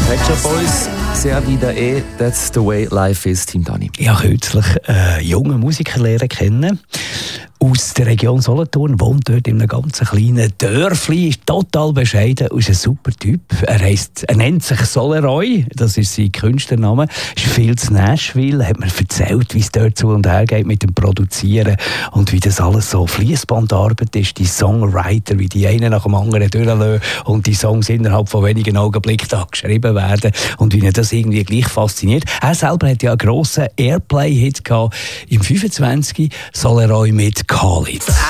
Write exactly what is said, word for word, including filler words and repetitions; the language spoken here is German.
Pet Shop Boys, sehr wieder eh, that's the way life is, Team Dani. Ich habe kürzlich einen jungen Musiker lernen kennen. Aus der Region Solothurn, wohnt dort in einem ganz kleinen Dörfli, ist total bescheiden und ist ein super Typ. Er, heisst, er nennt sich Soleroy, das ist sein Künstlername, ist viel zu Nashville, hat mir erzählt, wie es dort zu und her geht mit dem Produzieren und wie das alles so Fließbandarbeit ist, die Songwriter, wie die einen nach dem anderen durchlösen und die Songs innerhalb von wenigen Augenblicken da geschrieben werden und wie ihn das irgendwie gleich fasziniert. Er selber hat ja einen grossen Airplay-Hit gehabt im fünfundzwanzig, Soleroy mit Call It.